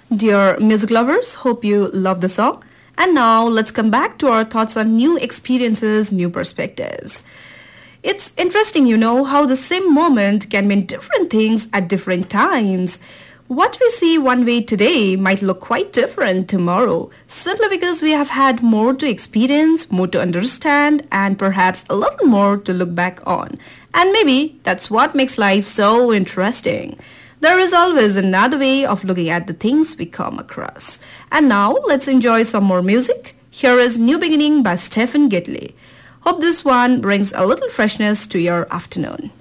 Dear music lovers, hope you love the song. And now let's come back to our thoughts on new experiences, new perspectives. It's interesting, how the same moment can mean different things at different times. What we see one way today might look quite different tomorrow, simply because we have had more to experience, more to understand, and perhaps a little more to look back on. And maybe that's what makes life so interesting. There is always another way of looking at the things we come across. And now let's enjoy some more music. Here is New Beginning by Stephen Gidley. Hope this one brings a little freshness to your afternoon.